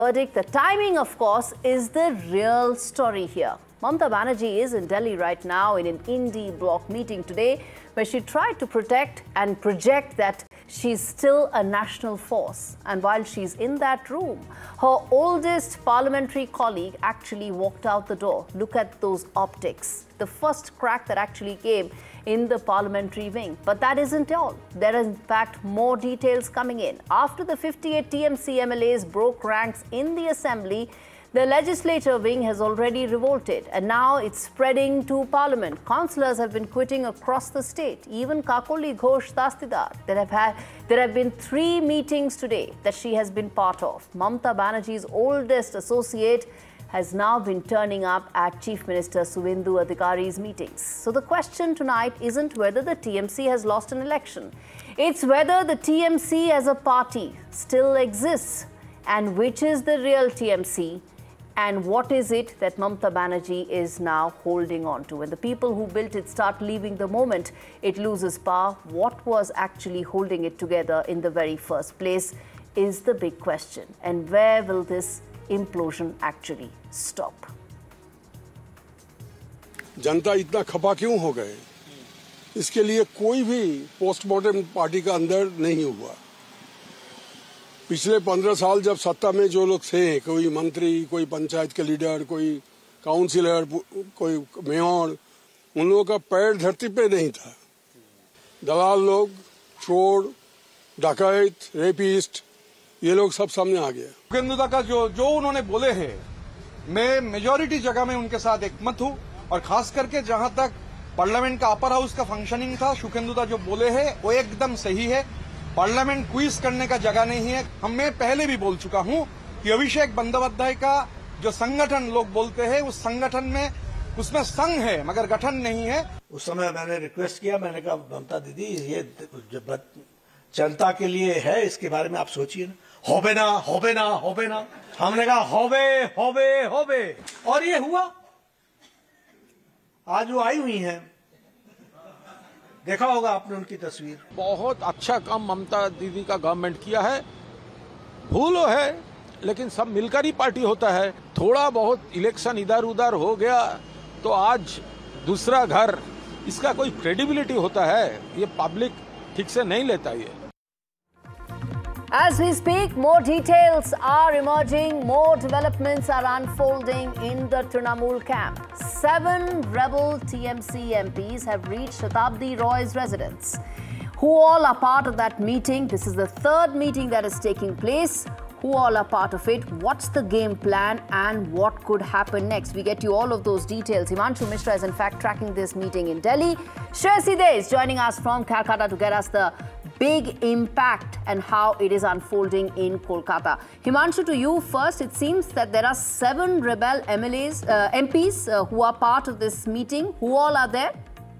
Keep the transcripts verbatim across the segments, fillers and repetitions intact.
Verdict. The timing, of course, is the real story here. Mamata Banerjee is in Delhi right now in an indie bloc meeting today where she tried to protect and project that she's still a national force. And while she's in that room, her oldest parliamentary colleague actually walked out the door. Look at those optics. The first crack that actually came in the parliamentary wing. But that isn't all. There are in fact more details coming in. After the fifty-eight T M C M L As broke ranks in the assembly, the legislature wing has already revolted, and now it's spreading to parliament. Councillors have been quitting across the state. Even Kakoli Ghosh Dastidar. There have had there have been three meetings today that she has been part of. Mamata Banerjee's oldest associate has now been turning up at Chief Minister Suvendu Adhikari's meetings. So the question tonight isn't whether the T M C has lost an election. It's whether the T M C as a party still exists, and which is the real T M C. And what is it that Mamata Banerjee is now holding on to? When the people who built it start leaving the moment it loses power, what was actually holding it together in the very first place is the big question. And where will this implosion actually stop? जनता इतना खपा क्यों हो गए? इसके लिए कोई भी postmortem party का अंदर नहीं हुआ। पिछले पंद्रह साल जब सत्ता में जो लोग थे, कोई मंत्री, कोई पंचायत के लीडर, कोई काउंसिलर, कोई मेयर, उन लोगों का पैर धरती पे नहीं था। दलाल लोग, चोर, डकैत, रेपिस्ट, ये लोग सब सामने आ गए। सुखेंदुदा का जो जो उन्होंने बोले हैं, मैं मेजॉरिटी जगह में उनके साथ एकमत हूँ, और खास करके जहां तक पार्लियामेंट का अपर हाउस का फंक्शनिंग था, सुखेंदुदा जो बोले हैं वो एकदम सही है। पार्लियामेंट क्विज करने का जगह नहीं है। हम मैं पहले भी बोल चुका हूं कि अभिषेक बंदोपाध्याय का जो संगठन लोग बोलते हैं, उस संगठन में उसमें संघ है मगर गठन नहीं है। उस समय मैंने रिक्वेस्ट किया, मैंने कहा ममता दीदी ये जनता के लिए है, इसके बारे में आप सोचिए ना। होबे ना होबे ना होबे ना, हमने कहा होबे होबे होबे, और ये हुआ। आज वो आई हुई हैं, देखा होगा आपने उनकी तस्वीर। बहुत अच्छा काम ममता दीदी का गवर्नमेंट किया है। भूलो है, लेकिन सब मिलकर ही पार्टी होता है। थोड़ा बहुत इलेक्शन इधर उधर हो गया तो आज दूसरा घर, इसका कोई क्रेडिबिलिटी होता है? ये पब्लिक ठीक से नहीं लेता ये। As we speak, more details are emerging, more developments are unfolding in the Trinamool camp. Seven rebel T M C M Ps have reached Shatabdi Roy's residence. Who all are part of that meeting? This is the third meeting that is taking place. Who all are part of it? What's the game plan and what could happen next? We get you all of those details. Himanshu Mishra is in fact tracking this meeting in Delhi. Shreyasi Dey is joining us from Calcutta to get us the big impact and how it is unfolding in Kolkata. Himanshu, to you first, it seems that there are seven rebel M L As, uh, M Ps uh, who are part of this meeting. Who all are there?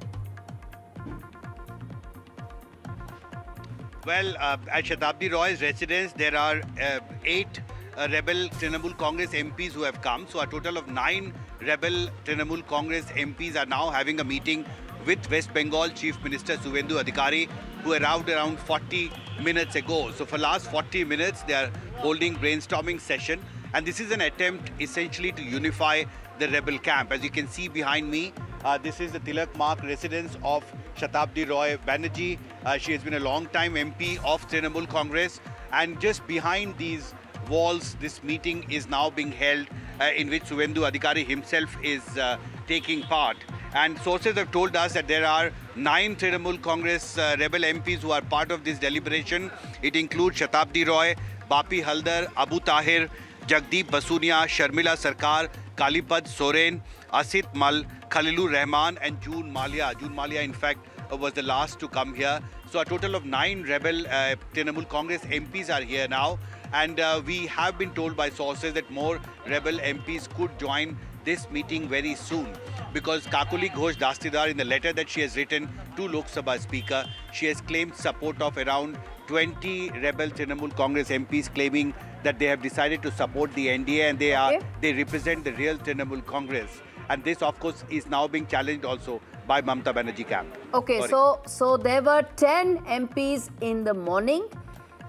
Well, uh, at Shatabdi Roy's residence, there are uh, eight uh, rebel Trinamool Congress M Ps who have come. So a total of nine rebel Trinamool Congress M Ps are now having a meeting with West Bengal Chief Minister Suvendu Adhikari, who arrived around forty minutes ago. So for last forty minutes, they are holding brainstorming session. And this is an attempt essentially to unify the rebel camp. As you can see behind me, uh, this is the Tilak Mark residence of Shatabdi Roy Banerjee. Uh, she has been a long time M P of Trinamool Congress. And just behind these walls, this meeting is now being held uh, in which Suvendu Adhikari himself is uh, taking part. And sources have told us that there are nine Trinamool Congress uh, rebel M Ps who are part of this deliberation. It includes Shatabdi Roy, Bapi Haldar, Abu Tahir, Jagdeep Basunia, Sharmila Sarkar, Kalipad Soren, Asit Mal, Khalilur Rahman and June Malia. June Malia, in fact, uh, was the last to come here. So a total of nine rebel uh, Trinamool Congress M Ps are here now. And uh, we have been told by sources that more rebel M Ps could join this meeting very soon, because Kakoli Ghosh Dastidar, in the letter that she has written to Lok Sabha Speaker, she has claimed support of around twenty rebel Trinamool Congress M Ps, claiming that they have decided to support the N D A and they are okay. They represent the real Trinamool Congress. And this, of course, is now being challenged also by Mamata Banerjee camp. Okay, Sorry. so so there were ten M Ps in the morning.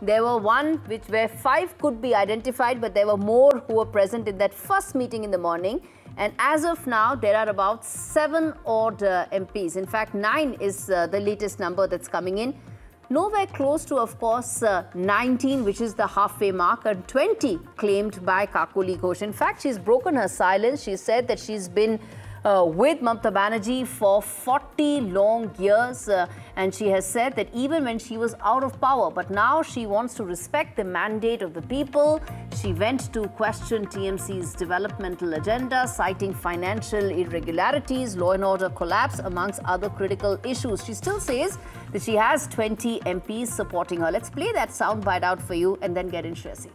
There were one which where five could be identified, but there were more who were present in that first meeting in the morning. And as of now, there are about seven odd uh, M Ps. In fact, nine is uh, the latest number that's coming in. Nowhere close to, of course, uh, nineteen, which is the halfway mark, and twenty claimed by Kakuli Ghosh. In fact, she's broken her silence. She said that she's been Uh, with Mamata Banerjee for forty long years, uh, and she has said that even when she was out of power, but now she wants to respect the mandate of the people. She went to question T M C's developmental agenda, citing financial irregularities, law and order collapse, amongst other critical issues. She still says that she has twenty M Ps supporting her. Let's play that soundbite out for you and then get in, Shresi.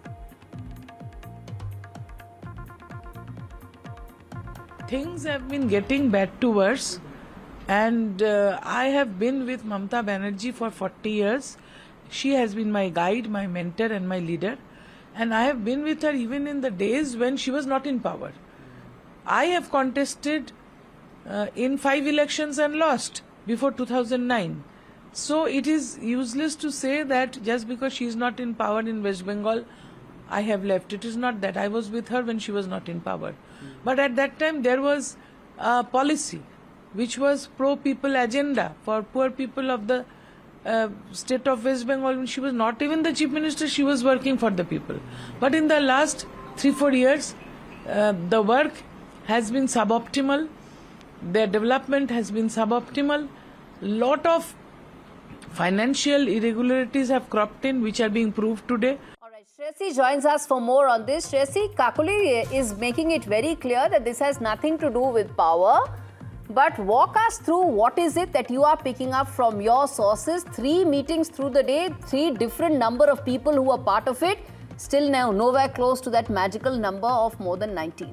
Things have been getting bad to worse, and uh, I have been with Mamata Banerjee for forty years. She has been my guide, my mentor and my leader, and I have been with her even in the days when she was not in power. I have contested uh, in five elections and lost before two thousand nine. So it is useless to say that just because she is not in power in West Bengal, I have left. It is not that. I was with her when she was not in power. But at that time there was a policy which was pro-people agenda for poor people of the uh, state of West Bengal. When she was not even the chief minister, she was working for the people. But in the last three, four years, uh, the work has been suboptimal. Their development has been suboptimal. Lot of financial irregularities have cropped in, which are being proved today. Shresi joins us for more on this. Shresi, Kakuli is making it very clear that this has nothing to do with power. But walk us through what is it that you are picking up from your sources. Three meetings through the day, three different number of people who are part of it. Still now nowhere close to that magical number of more than nineteen.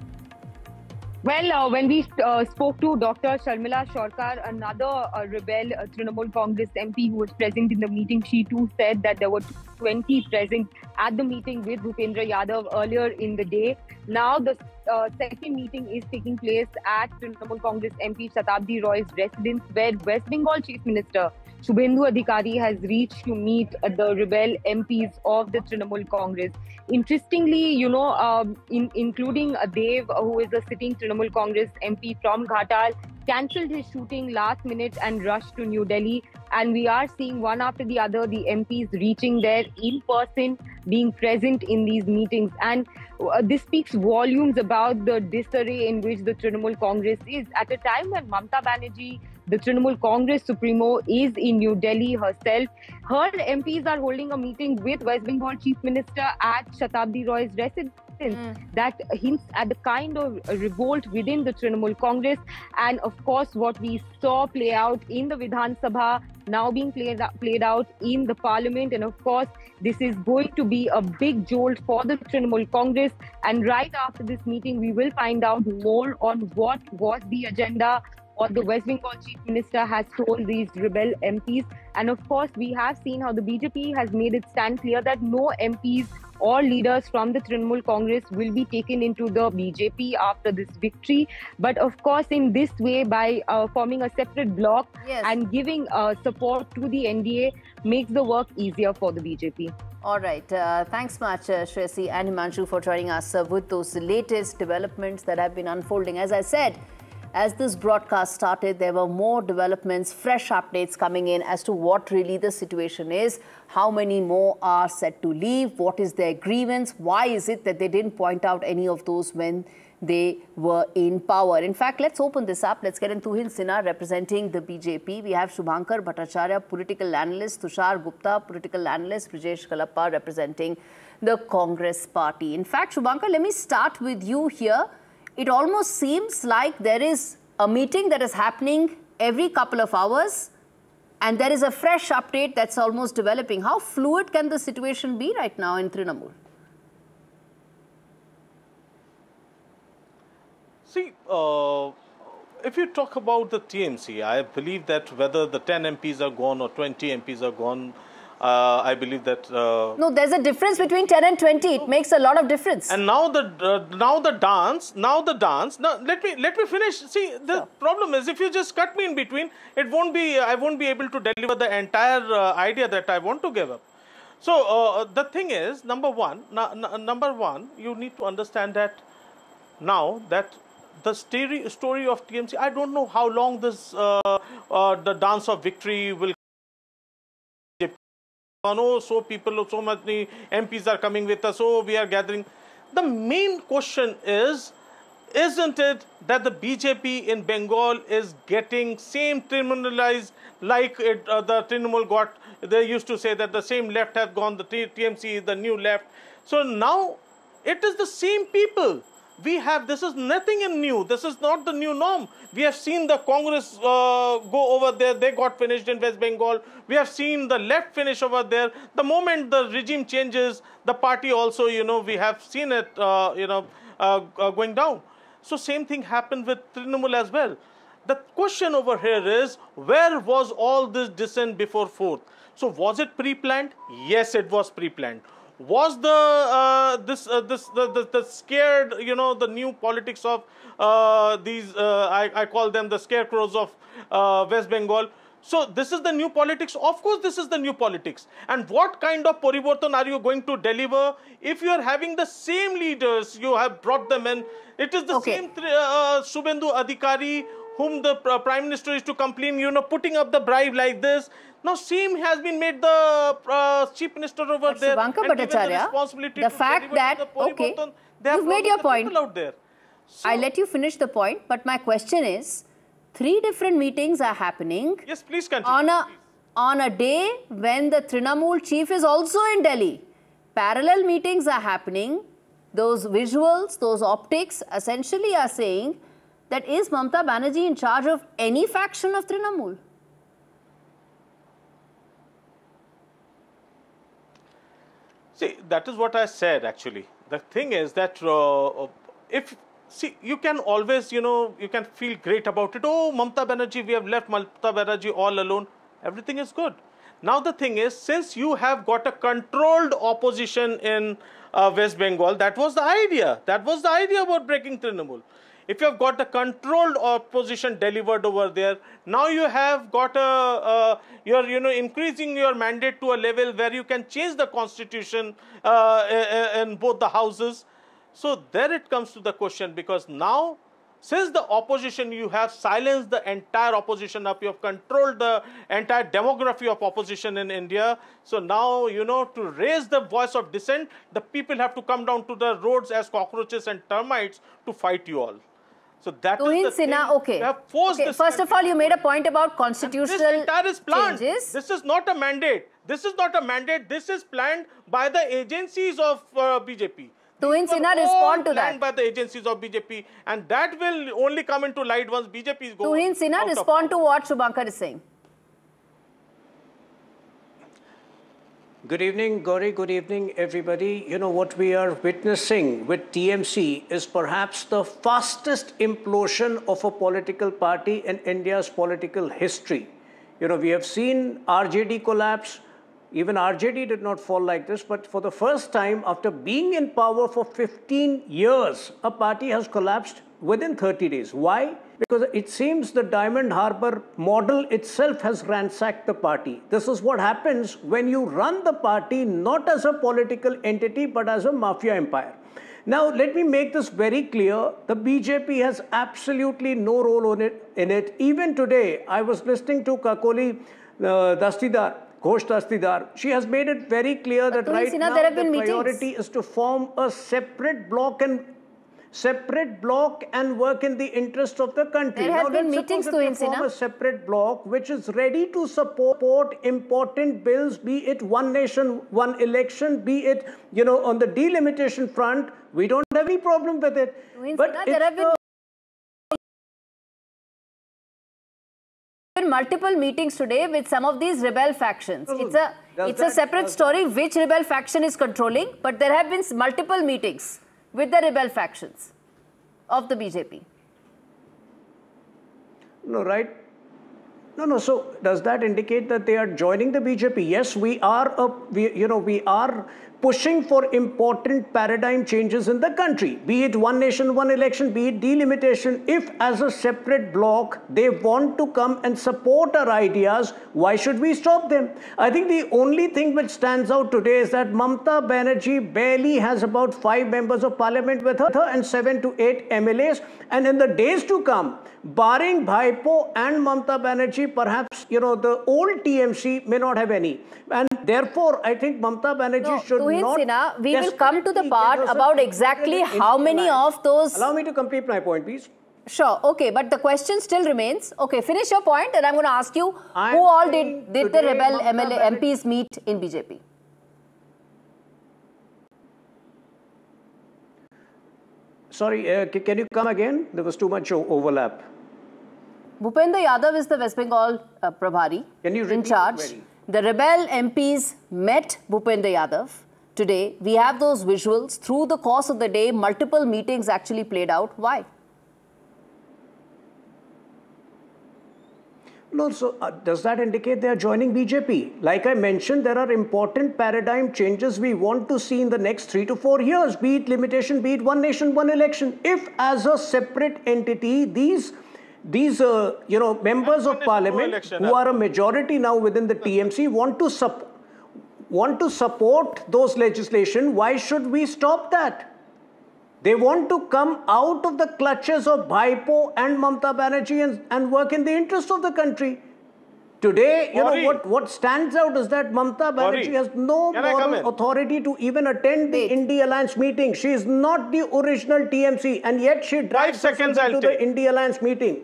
Well, uh, when we uh, spoke to Doctor Sharmila Sarkar, another uh, rebel uh, Trinamool Congress M P who was present in the meeting, she too said that there were twenty present at the meeting with Bhupendra Yadav earlier in the day. Now the uh, second meeting is taking place at Trinamool Congress M P Shatabdi Roy's residence, where West Bengal Chief Minister Shubhendu Adhikari has reached to meet uh, the rebel M Ps of the Trinamool Congress. Interestingly, you know, um, in, including uh, Dev, uh, who is a sitting Trinamool Congress M P from Ghatal, cancelled his shooting last minute and rushed to New Delhi. And we are seeing one after the other the M Ps reaching there in person, being present in these meetings. And uh, this speaks volumes about the disarray in which the Trinamool Congress is. At a time when Mamata Banerjee, the Trinamool Congress Supremo, is in New Delhi herself, her M Ps are holding a meeting with West Bengal Chief Minister at Shatabdi Roy's residence. Mm. That hints at the kind of revolt within the Trinamool Congress. And of course, what we saw play out in the Vidhan Sabha, now being played, played out in the Parliament. And of course, this is going to be a big jolt for the Trinamool Congress. And right after this meeting, we will find out more on what was the agenda, what the West Bengal Chief Minister has told these rebel M Ps. And of course, we have seen how the B J P has made it stand clear that no M Ps or leaders from the Trinamool Congress will be taken into the B J P after this victory. But of course, in this way, by uh, forming a separate bloc, yes, and giving uh, support to the N D A, makes the work easier for the B J P. All right. Uh, thanks much, uh, Shresi and Himanshu, for joining us uh, with those latest developments that have been unfolding. As I said, as this broadcast started, there were more developments, fresh updates coming in as to what really the situation is, how many more are set to leave, what is their grievance, why is it that they didn't point out any of those when they were in power. In fact, let's open this up. Let's get in Tuhin Sinha representing the B J P. We have Shubhankar Bhattacharya, political analyst, Tushar Gupta, political analyst, Brijesh Kalappa representing the Congress party. In fact, Shubhankar, let me start with you here. It almost seems like there is a meeting that is happening every couple of hours and there is a fresh update that's almost developing. How fluid can the situation be right now in Trinamool? See, uh, if you talk about the T M C, I believe that whether the ten M Ps are gone or twenty M Ps are gone, Uh, I believe that... Uh, no, there's a difference between ten and twenty. It makes a lot of difference. And now the uh, now the dance, now the dance. Now let me let me finish. See, the sure. problem is if you just cut me in between, it won't be. I won't be able to deliver the entire uh, idea that I want to give up. So uh, the thing is, number one, number one, you need to understand that now that the story story of T M C, I don't know how long this uh, uh, the dance of victory will. Oh, so people, so many M Ps are coming with us. So we are gathering. The main question is, isn't it that the B J P in Bengal is getting same criminalized like it, uh, the Trinamool got? They used to say that the same left has gone, the T M C is the new left. So now it is the same people. We have, this is nothing new. This is not the new norm. We have seen the Congress uh, go over there. They got finished in West Bengal. We have seen the left finish over there. The moment the regime changes, the party also, you know, we have seen it, uh, you know, uh, uh, going down. So same thing happened with Trinamool as well. The question over here is, where was all this dissent before fourth? So was it pre-planned? Yes, it was pre-planned. Was the uh, this uh, this the, the the scared, you know, the new politics of uh, these uh, I, I call them the scarecrows of uh, West Bengal? So this is the new politics. Of course, this is the new politics. And what kind of parivartan are you going to deliver if you are having the same leaders? You have brought them in. It is the okay. same uh, Subhendu Adhikari whom the uh, Prime Minister is to complain, you know, putting up the bribe like this. Now, same has been made the uh, Chief Minister over but there. Shubhankar and given the, responsibility the fact that, the okay, you've made your point. Out there. So, I'll let you finish the point, but my question is, three different meetings are happening. Yes, please continue. On a, on a day when the Trinamool chief is also in Delhi. Parallel meetings are happening. Those visuals, those optics essentially are saying that is Mamata Banerjee in charge of any faction of Trinamool? See, that is what I said actually. The thing is that uh, if, see, you can always, you know, you can feel great about it. Oh, Mamata Banerjee, we have left Mamata Banerjee all alone. Everything is good. Now the thing is, since you have got a controlled opposition in uh, West Bengal, that was the idea. That was the idea about breaking Trinamool. If you have got a controlled opposition delivered over there, now you have got a, uh, you're, you know, increasing your mandate to a level where you can change the constitution uh, in both the houses. So there it comes to the question, because now, since the opposition, you have silenced the entire opposition up, you have controlled the entire demography of opposition in India. So now, you know, to raise the voice of dissent, the people have to come down to the roads as cockroaches and termites to fight you all. So that Tuhin is the Sinha, thing. okay. Have forced okay. This First of all, you made a point about constitutional this entire is planned. changes. This is not a mandate. This is not a mandate. This is planned by the agencies of uh, B J P. Tuhin Sinha, respond to that. By the agencies of B J P, and that will only come into light once B J P is going. Tuhin Sinha, respond to what Shubhankar is saying. Good evening, Gauri. Good evening, everybody. You know, what we are witnessing with T M C is perhaps the fastest implosion of a political party in India's political history. You know, we have seen R J D collapse. Even R J D did not fall like this, but for the first time, after being in power for fifteen years, a party has collapsed within thirty days. Why? Because it seems the Diamond Harbour model itself has ransacked the party. This is what happens when you run the party not as a political entity, but as a mafia empire. Now, let me make this very clear. The B J P has absolutely no role on it, in it. Even today, I was listening to Kakoli uh, Dastidar, Ghosh Dastidar. She has made it very clear but that right Sinha, now the priority meetings. is to form a separate bloc and separate bloc and work in the interest of the country. There have now, been meetings to in form a separate bloc which is ready to support important bills, be it one nation, one election, be it, you know, on the delimitation front. We don't have any problem with it. Tuhin but Sinha, there have been multiple meetings today with some of these rebel factions. It's a does it's that, a separate story which rebel faction is controlling, but there have been multiple meetings with the rebel factions of the B J P. No, right? No, no. So does that indicate that they are joining the B J P? Yes, we are. A, we, you know, we are pushing for important paradigm changes in the country, be it one nation, one election, be it delimitation. If as a separate bloc they want to come and support our ideas, why should we stop them? I think the only thing which stands out today is that Mamata Banerjee barely has about five members of parliament with her and seven to eight M L As. And in the days to come, barring Bhaipo and Mamata Banerjee, perhaps, you know, the old T M C may not have any. And therefore, I think Mamata Banerjee no, should Tuhin not... Sinha, we will come to the part about exactly how many of those... Allow me to complete my point, please. Sure, okay, but the question still remains. Okay, finish your point and I'm going to ask you, I'm who all did, did the rebel M L A, Banerjee, M Ps meet in B J P? Sorry, uh, can you come again? There was too much overlap. Bhupendra Yadav is the West Bengal uh, Prabhari Can you in charge. The rebel M Ps met Bhupendra Yadav today. We have those visuals. Through the course of the day, multiple meetings actually played out. Why? No, so uh, does that indicate they are joining B J P? Like I mentioned, there are important paradigm changes we want to see in the next three to four years, be it limitation, be it one nation, one election. If as a separate entity, these, these uh, you know, members of parliament who are a majority now within the T M C want to, sup want to support those legislation, why should we stop that? They want to come out of the clutches of Bhaipo and Mamata Banerjee and, and work in the interest of the country. Today, you know, what, what stands out is that Mamata Banerjee has no moral authority to even attend the India Alliance meeting. She is not the original T M C, and yet she drives us into the India Alliance meeting.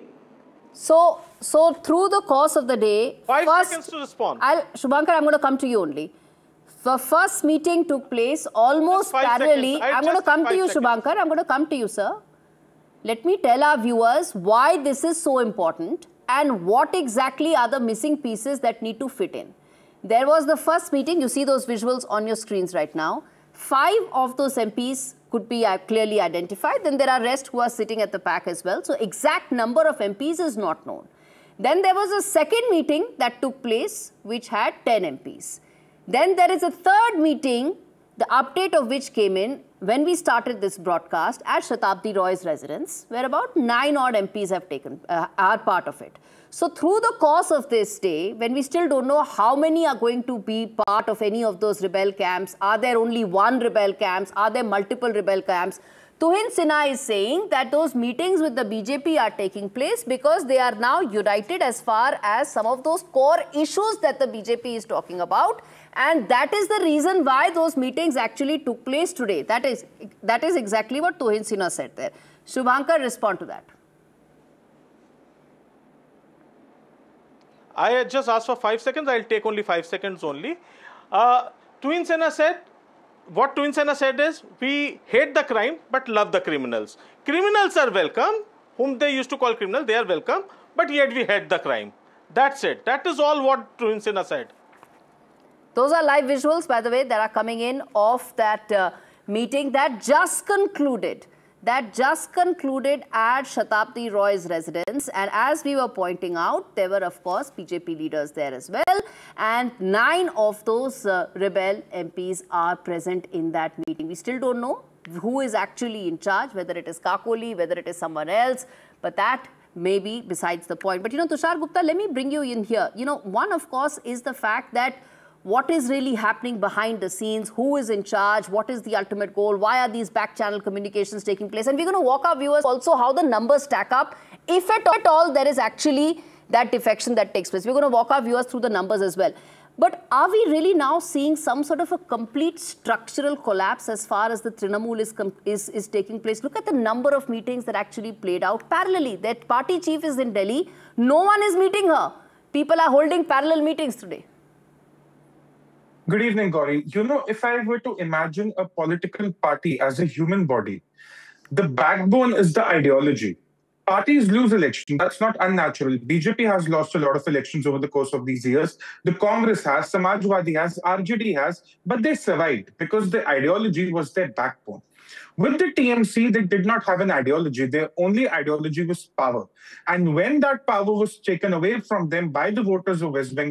So, so through the course of the day, Five first, seconds to respond. I'll, Shubhankar, I'm going to come to you only. The first meeting took place almost parallelly. I'm going to come to you, Shubhankar. I'm going to come to you, sir. Let me tell our viewers why this is so important and what exactly are the missing pieces that need to fit in. There was the first meeting. You see those visuals on your screens right now. Five of those M Ps could be clearly identified. Then there are rest who are sitting at the back as well. So exact number of M Ps is not known. Then there was a second meeting that took place which had ten M Ps. Then there is a third meeting, the update of which came in when we started this broadcast at Shatabdi Roy's residence, where about nine odd M Ps have taken, uh, are part of it. So through the course of this day, when we still don't know how many are going to be part of any of those rebel camps, are there only one rebel camps, are there multiple rebel camps, Tuhin Sinha is saying that those meetings with the B J P are taking place because they are now united as far as some of those core issues that the B J P is talking about. And that is the reason why those meetings actually took place today. That is, that is exactly what Tuhin Sinha said there. Shubhankar, respond to that. I just asked for five seconds. I'll take only five seconds only. Uh, Tuhin Sinha said, what Tuhin Sinha said is, we hate the crime but love the criminals. Criminals are welcome, whom they used to call criminal, they are welcome, but yet we hate the crime. That's it. That is all what Tuhin Sinha said. Those are live visuals, by the way, that are coming in of that uh, meeting that just concluded. That just concluded at Shatabdi Roy's residence. And as we were pointing out, there were, of course, B J P leaders there as well. And nine of those uh, rebel M Ps are present in that meeting. We still don't know who is actually in charge, whether it is Kakoli, whether it is someone else. But that may be besides the point. But, you know, Tushar Gupta, let me bring you in here. You know, one, of course, is the fact that what is really happening behind the scenes, who is in charge, what is the ultimate goal, why are these back channel communications taking place? And we're going to walk our viewers also how the numbers stack up, if at all there is actually that defection that takes place. We're going to walk our viewers through the numbers as well. But are we really now seeing some sort of a complete structural collapse as far as the Trinamool is, is, is taking place? Look at the number of meetings that actually played out parallelly. That party chief is in Delhi. No one is meeting her. People are holding parallel meetings today. Good evening, Gauri. You know, if I were to imagine a political party as a human body, the backbone is the ideology. Parties lose elections. That's not unnatural. B J P has lost a lot of elections over the course of these years. The Congress has, Samajwadi has, R J D has, but they survived because the ideology was their backbone. With the T M C, they did not have an ideology. Their only ideology was power. And when that power was taken away from them by the voters of West Bengal,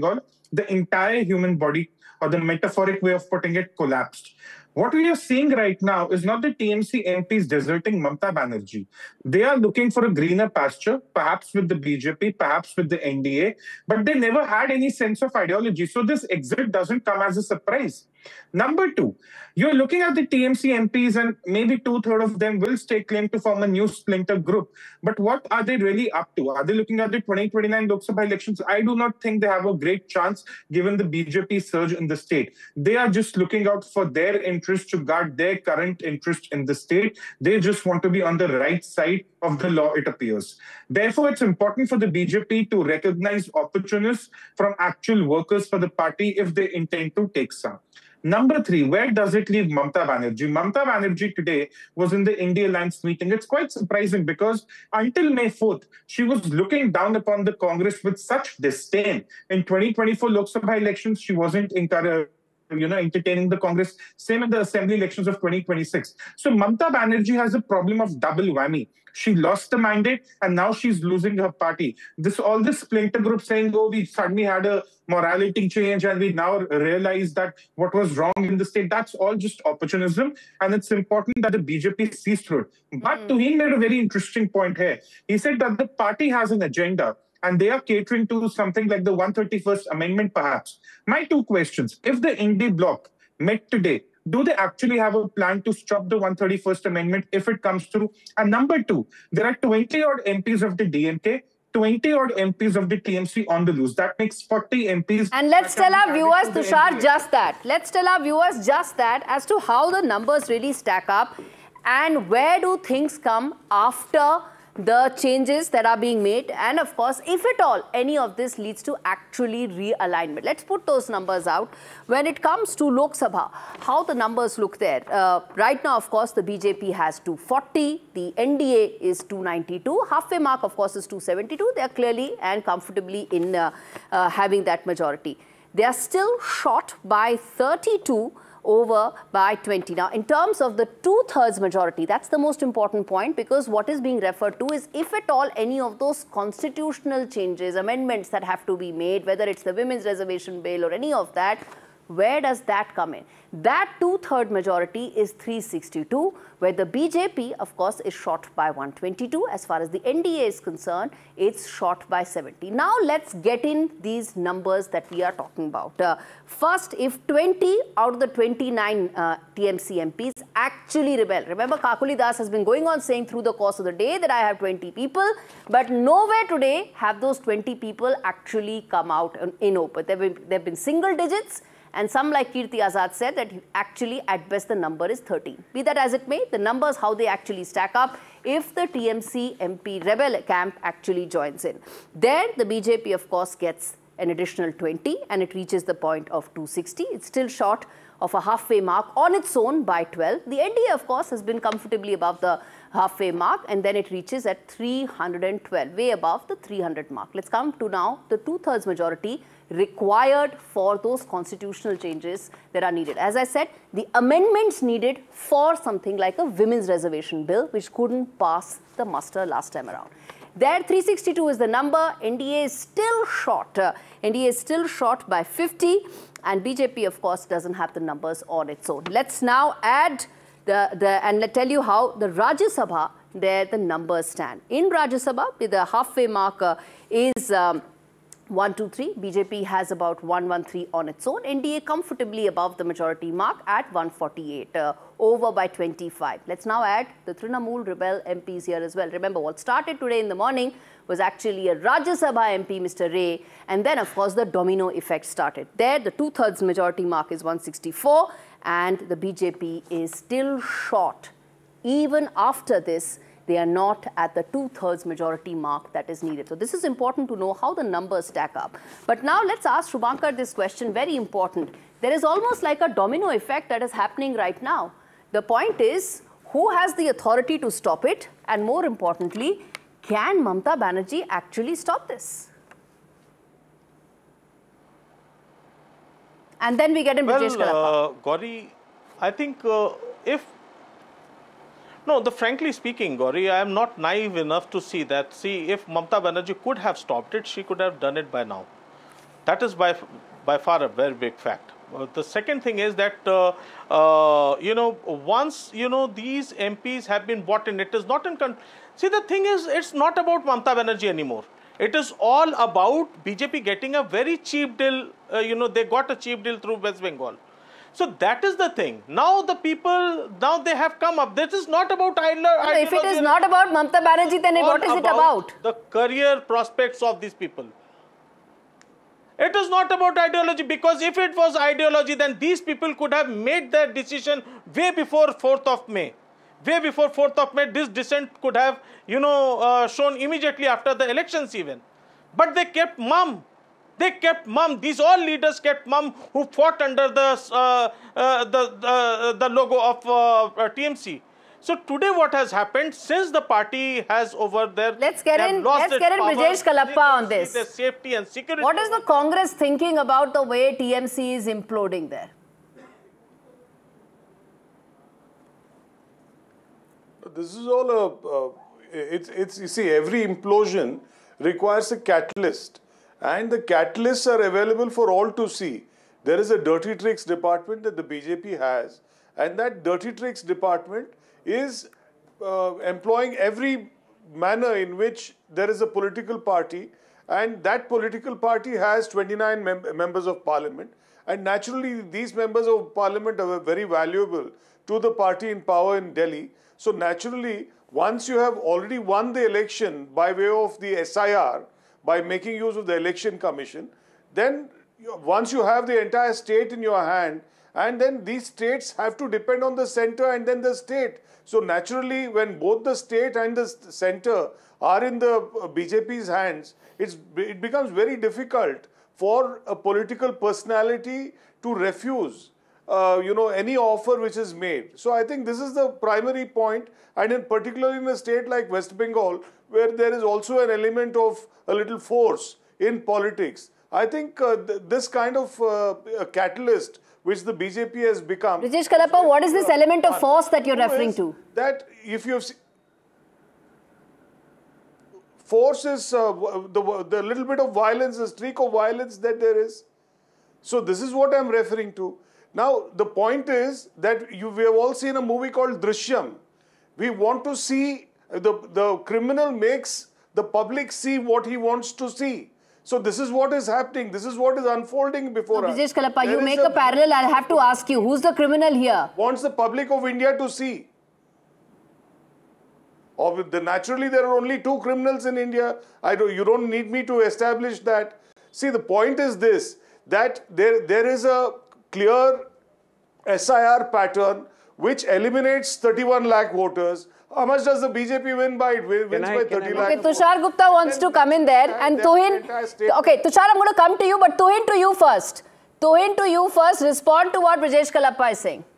the entire human body, or the metaphoric way of putting it, collapsed. What we are seeing right now is not the T M C M Ps deserting Mamata Banerjee. They are looking for a greener pasture, perhaps with the B J P, perhaps with the N D A, but they never had any sense of ideology. So this exit doesn't come as a surprise. Number two, you're looking at the T M C M Ps and maybe two-thirds of them will stake claim to form a new splinter group. But what are they really up to? Are they looking at the twenty twenty-nine Lok Sabha elections? I do not think they have a great chance given the B J P surge in the state. They are just looking out for their interest to guard their current interest in the state. They just want to be on the right side of the law, it appears. Therefore, it's important for the B J P to recognize opportunists from actual workers for the party if they intend to take some. Number three, where does it leave Mamata Banerjee? Mamata Banerjee today was in the India Alliance meeting. It's quite surprising because until May fourth, she was looking down upon the Congress with such disdain. In twenty twenty-four Lok Sabha elections, she wasn't encouraged. You know, entertaining the Congress. Same in the assembly elections of twenty twenty-six. So Mamata Banerjee has a problem of double whammy. She lost the mandate and now she's losing her party. This all this splinter group saying, oh, we suddenly had a morality change and we now realize that what was wrong in the state, that's all just opportunism. And it's important that the B J P sees through it. But mm. Tuhin made a very interesting point here. He said that the party has an agenda. And they are catering to something like the one hundred thirty-first Amendment, perhaps. My two questions. If the Indy bloc met today, do they actually have a plan to stop the one hundred thirty-first Amendment if it comes through? And number two, there are twenty-odd M Ps of the D M K, twenty-odd M Ps of the T M C on the loose. That makes forty M Ps. And let's tell our viewers, Tushar, just that. Let's tell our viewers just that as to how the numbers really stack up and where do things come after the changes that are being made, and of course, if at all, any of this leads to actually realignment. Let's put those numbers out. When it comes to Lok Sabha, how the numbers look there. Uh, right now, of course, the B J P has two forty, the N D A is two ninety-two, halfway mark, of course, is two seventy-two. They are clearly and comfortably in uh, uh, having that majority. They are still short by thirty-two over by twenty. Now, in terms of the two-thirds majority, that's the most important point, because what is being referred to is if at all any of those constitutional changes, amendments that have to be made, whether it's the Women's Reservation Bill or any of that, where does that come in? That two-third majority is three sixty-two, where the B J P, of course, is short by one twenty-two. As far as the N D A is concerned, it's short by seventy. Now, let's get in these numbers that we are talking about. Uh, first, if twenty out of the twenty-nine uh, T M C M Ps actually rebel. Remember, Kakuli Das has been going on saying through the course of the day that I have twenty people, but nowhere today have those twenty people actually come out in open. There have been, been single digits. And some, like Kirti Azad, said that actually at best the number is thirteen. Be that as it may, the numbers, how they actually stack up if the T M C M P rebel camp actually joins in. Then the B J P, of course, gets an additional twenty and it reaches the point of two sixty. It's still short of a halfway mark on its own by twelve. The N D A, of course, has been comfortably above the halfway mark, and then it reaches at three hundred twelve, way above the three hundred mark. Let's come to now the two-thirds majority required for those constitutional changes that are needed. As I said, the amendments needed for something like a women's reservation bill, which couldn't pass the muster last time around. There, three sixty-two is the number. N D A is still short. Uh, N D A is still short by fifty, and B J P, of course, doesn't have the numbers on its own. Let's now add the, the and let's tell you how the Rajya Sabha, there the numbers stand. In Rajya Sabha, the halfway mark uh, is um, one two three. B J P has about one one three on its own. N D A comfortably above the majority mark at one forty-eight, uh, over by twenty-five. Let's now add the Trinamool rebel M Ps here as well. Remember, what started today in the morning was actually a Rajya Sabha M P, Mister Ray, and then, of course, the domino effect started. There, the two-thirds majority mark is one sixty-four, and the B J P is still short. Even after this, they are not at the two-thirds majority mark that is needed. So this is important to know how the numbers stack up. But now let's ask Shubhankar this question, very important. There is almost like a domino effect that is happening right now. The point is, who has the authority to stop it? And more importantly, can Mamata Banerjee actually stop this? And then we get in Brijesh Kalappa. Well, uh, Gauri, I think uh, if No, the frankly speaking, Gauri, I am not naive enough to see that. See, if Mamata Banerjee could have stopped it, she could have done it by now. That is by, by far a very big fact. Uh, the second thing is that, uh, uh, you know, once, you know, these M Ps have been bought in, it is not in... Con See, the thing is, it's not about Mamata Banerjee anymore. It is all about B J P getting a very cheap deal. Uh, you know, they got a cheap deal through West Bengal. So that is the thing. Now the people, now they have come up. This is not about ideology. No, if it is not about Mamata Banerjee, then what is it about? The career prospects of these people. It is not about ideology, because if it was ideology, then these people could have made their decision way before fourth of May. Way before fourth of May, this dissent could have, you know, uh, shown immediately after the elections even. But they kept mum. They kept mum. These all leaders kept mum who fought under the, uh, uh, the, the, the logo of uh, T M C. So today what has happened, since the party has over there, let's get in, let's get in Brijesh Kalappa on this. Their safety and security. What is the Congress thinking about the way T M C is imploding there? This is all a, uh, it's, it's, you see, every implosion requires a catalyst, and the catalysts are available for all to see. There is a dirty tricks department that the B J P has, and that dirty tricks department is uh, employing every manner in which there is a political party, and that political party has twenty-nine mem members of parliament, and naturally these members of parliament are very valuable to the party in power in Delhi. So naturally, once you have already won the election by way of the S I R, by making use of the election commission, then once you have the entire state in your hand, and then these states have to depend on the center and then the state. So naturally, when both the state and the center are in the B J P's hands, it's, it becomes very difficult for a political personality to refuse, uh, you know, any offer which is made. So I think this is the primary point, and in particular in a state like West Bengal, where there is also an element of a little force in politics. I think uh, th this kind of uh, a catalyst which the B J P has become. Brijesh Kalappa, what is this element of force that you're referring to? That if you have seen, force is uh, the, the little bit of violence, the streak of violence that there is. So this is what I'm referring to. Now, the point is that you, we have all seen a movie called Drishyam. We want to see, the, the criminal makes the public see what he wants to see. So this is what is happening. This is what is unfolding before no, us. Brijesh Kalappa, you make a, a parallel. I'll have to ask you, who's the criminal here? Wants the public of India to see. Or the, naturally, there are only two criminals in India. I don't, you don't need me to establish that. See, the point is this, that there, there is a clear S I R pattern which eliminates thirty-one lakh voters. How much does the B J P win by? It wins by thirty lakh. Okay, Tushar Gupta wants to come in there, and Tuhin. Okay, Tushar, I'm going to come to you, but Tuhin to you first. Tuhin to you first. Respond to what Brijesh Kalappa is saying.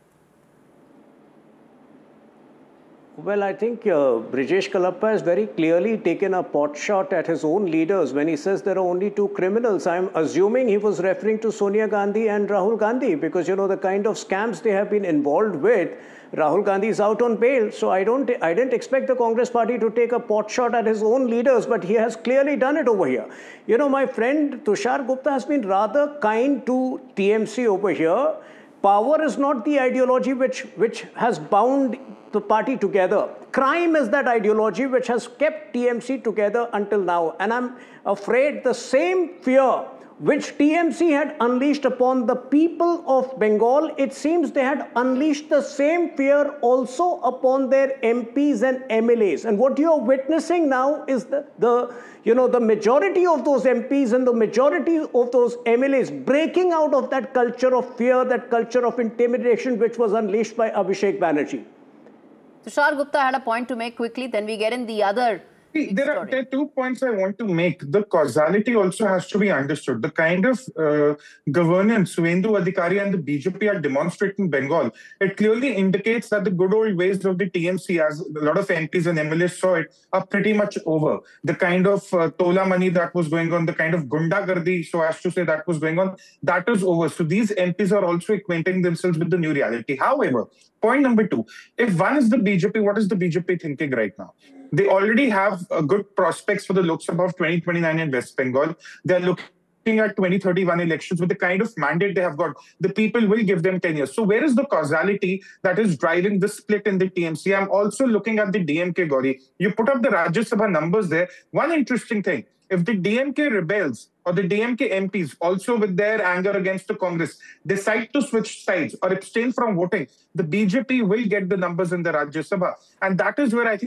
Well, I think uh, Brijesh Kalappa has very clearly taken a pot shot at his own leaders when he says there are only two criminals. I'm assuming he was referring to Sonia Gandhi and Rahul Gandhi, because, you know, the kind of scams they have been involved with. Rahul Gandhi is out on bail, so I don't, I didn't expect the Congress party to take a pot shot at his own leaders, but he has clearly done it over here. You know, my friend Tushar Gupta has been rather kind to T M C over here. Power is not the ideology which, which has bound the party together. Crime is that ideology which has kept T M C together until now. And I'm afraid the same fear which T M C had unleashed upon the people of Bengal, it seems they had unleashed the same fear also upon their M Ps and M L As. And what you're witnessing now is the, the, you know, the majority of those M Ps and the majority of those M L As breaking out of that culture of fear, that culture of intimidation which was unleashed by Abhishek Banerjee. Tushar Gupta had a point to make quickly, then we get in the other. See, there are, there are two points I want to make. The causality also has to be understood. The kind of uh, governance Suvendu Adhikari and the B J P are demonstrating in Bengal, it clearly indicates that the good old ways of the T M C, as a lot of M Ps and M L As saw it, are pretty much over. The kind of uh, tola money that was going on, the kind of gundagardi, so as to say, that was going on, that is over. So these M Ps are also acquainting themselves with the new reality. However, point number two, if one is the B J P, what is the B J P thinking right now? They already have uh, good prospects for the Lok Sabha of twenty twenty-nine in West Bengal. They're looking at twenty thirty-one elections with the kind of mandate they have got, the people will give them ten years. So where is the causality that is driving the split in the T M C? I'm also looking at the D M K, Gauri. You put up the Rajya Sabha numbers there. One interesting thing, if the D M K rebels or the D M K M Ps, also with their anger against the Congress, decide to switch sides or abstain from voting, the B J P will get the numbers in the Rajya Sabha. And that is where I think